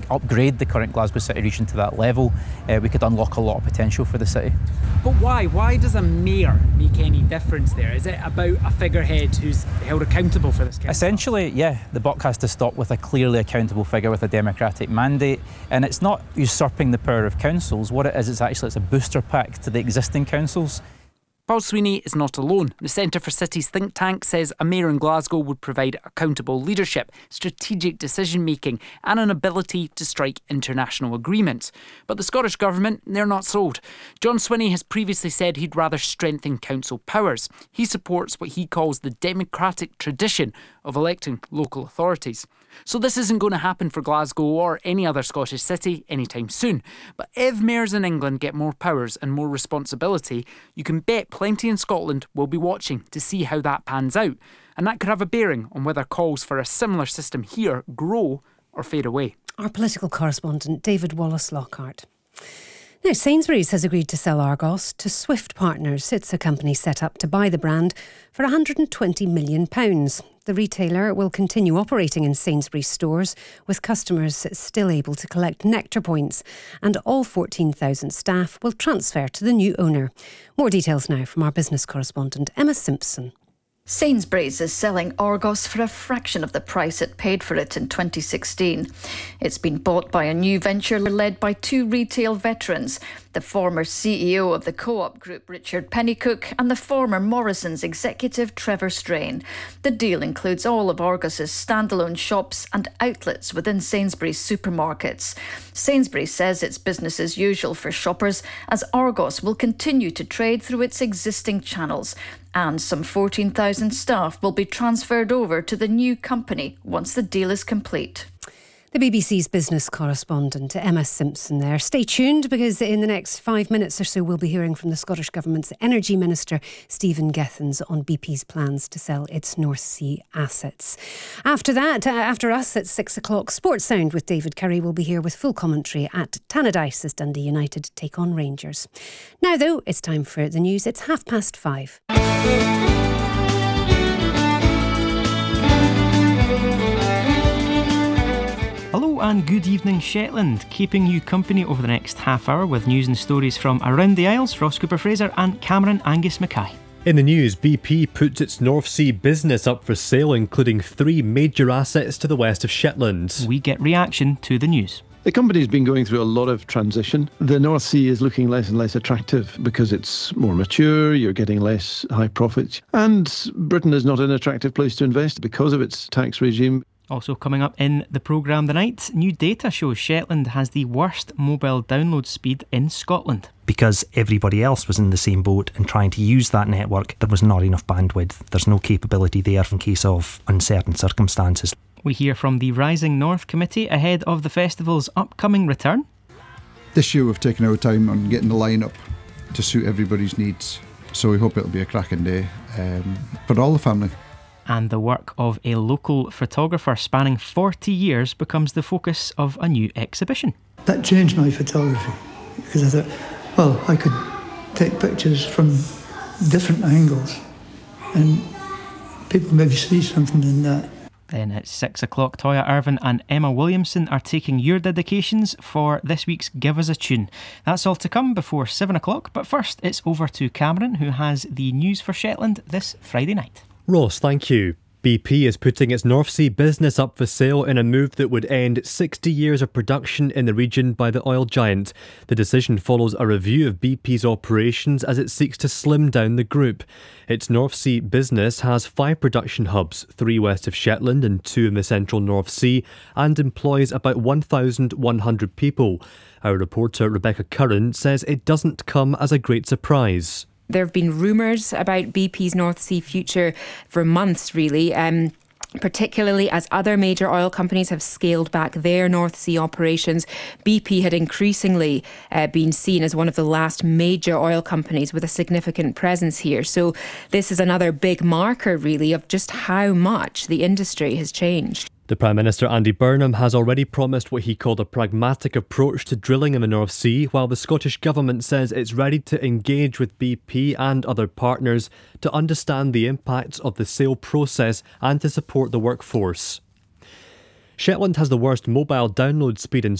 upgrade the current Glasgow City region to that level, we could unlock a lot of potential for the city. But why? Why does a mayor make any difference there? Is it about a figurehead who's held accountable for this kind Essentially, yeah, the buck has to stop with a clearly accountable figure with a democratic mandate, and it's not usurping the power of councils. What it is, it's a booster pack to the existing councils. Paul Sweeney is not alone. The Centre for Cities think tank says a mayor in Glasgow would provide accountable leadership, strategic decision-making and an ability to strike international agreements. But the Scottish Government, they're not sold. John Swinney has previously said he'd rather strengthen council powers. He supports what he calls the democratic tradition of electing local authorities. So this isn't going to happen for Glasgow or any other Scottish city anytime soon. But if mayors in England get more powers and more responsibility, you can bet plenty in Scotland will be watching to see how that pans out. And that could have a bearing on whether calls for a similar system here grow or fade away. Our political correspondent, David Wallace-Lockhart. Now, Sainsbury's has agreed to sell Argos to Swift Partners. It's a company set up to buy the brand for £120 million. The retailer will continue operating in Sainsbury's stores, with customers still able to collect Nectar points, and all 14,000 staff will transfer to the new owner. More details now from our business correspondent, Emma Simpson. Sainsbury's is selling Argos for a fraction of the price it paid for it in 2016. It's been bought by a new venture led by two retail veterans, the former CEO of the Co-op Group, Richard Pennycook, and the former Morrisons executive, Trevor Strain. The deal includes all of Argos's standalone shops and outlets within Sainsbury's supermarkets. Sainsbury's says it's business as usual for shoppers, as Argos will continue to trade through its existing channels, and some 14,000 staff will be transferred over to the new company once the deal is complete. The BBC's business correspondent, Emma Simpson there. Stay tuned, because in the next 5 minutes or so we'll be hearing from the Scottish Government's Energy Minister, Stephen Gethins, on BP's plans to sell its North Sea assets. After that, after us at 6 o'clock, Sports Sound with David Curry will be here with full commentary at Tannadice as Dundee United take on Rangers. Now, though, it's time for the news. It's 5:30. Hello and good evening, Shetland. Keeping you company over the next half hour with news and stories from around the Isles. Ross Cooper-Fraser and Cameron Angus Mackay. In the news, BP puts its North Sea business up for sale, including 3 major assets to the west of Shetland. We get reaction to the news. The company's been going through a lot of transition. The North Sea is looking less and less attractive because it's more mature, you're getting less high profits, and Britain is not an attractive place to invest because of its tax regime. Also coming up in the programme tonight, new data shows Shetland has the worst mobile download speed in Scotland. Because everybody else was in the same boat and trying to use that network, there was not enough bandwidth. There's no capability there in case of uncertain circumstances. We hear from the Rising North Committee ahead of the festival's upcoming return. This year we've taken our time on getting the line-up to suit everybody's needs. So we hope it'll be a cracking day for all the family. And the work of a local photographer spanning 40 years becomes the focus of a new exhibition. That changed my photography, because I thought, well, I could take pictures from different angles and people maybe see something in that. Then at 6 o'clock, Toya Irvin and Emma Williamson are taking your dedications for this week's Give Us a Tune. That's all to come before 7 o'clock, but first it's over to Cameron, who has the news for Shetland this Friday night. Ross, thank you. BP is putting its North Sea business up for sale in a move that would end 60 years of production in the region by the oil giant. The decision follows a review of BP's operations as it seeks to slim down the group. Its North Sea business has 5 production hubs, 3 west of Shetland and 2 in the central North Sea, and employs about 1,100 people. Our reporter Rebecca Curran says it doesn't come as a great surprise. There have been rumours about BP's North Sea future for months, really, particularly as other major oil companies have scaled back their North Sea operations. BP had increasingly been seen as one of the last major oil companies with a significant presence here. So this is another big marker, really, of just how much the industry has changed. The Prime Minister Andy Burnham has already promised what he called a pragmatic approach to drilling in the North Sea, while the Scottish Government says it's ready to engage with BP and other partners to understand the impacts of the sale process and to support the workforce. Shetland has the worst mobile download speed in